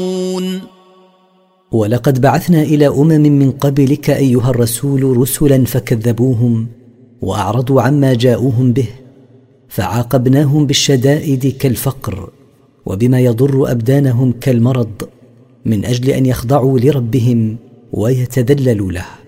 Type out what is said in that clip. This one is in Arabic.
ولقد بعثنا إلى من قبلك أيها الرسول رسلا فكذبوهم وأعرضوا عما جاءوهم به، فعاقبناهم بالشدائد كالفقر وبما يضر أبدانهم كالمرض، من أجل أن يخضعوا لربهم ويتذللوا له.